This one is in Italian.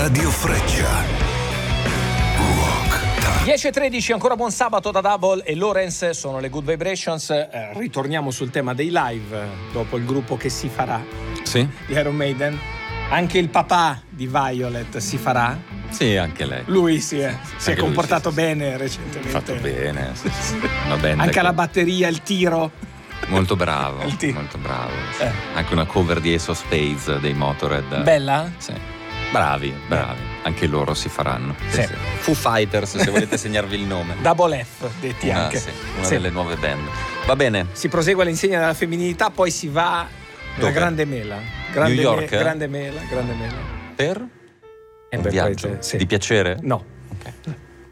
Radio Freccia. Rock Time. 10:13, ancora buon sabato da Double e Lorenz, sono le Good Vibrations. Ritorniamo sul tema dei live dopo il gruppo che si farà, Sì? di Iron Maiden. Anche il papà di Violet si farà. Sì, anche lei. Lui si è Anche comportato lui, sì. bene recentemente. Fatto bene. Sì. Una band Anche che- la batteria, il tiro. Molto bravo. Il tiro. Molto bravo. Sì. Anche una cover di Ace of Spades dei Motorhead. Bella? Sì. Bravi. Anche loro si faranno. Sì. Foo Fighters, se volete segnarvi il nome. Double F, detti anche. Una Sì. delle nuove band. Va bene. Si prosegue all'insegna della femminilità, poi si va nella Dove? Grande Mela. Grande New York? Grande Mela. Per? E Un beh, viaggio poi sì. di piacere? No. Ok.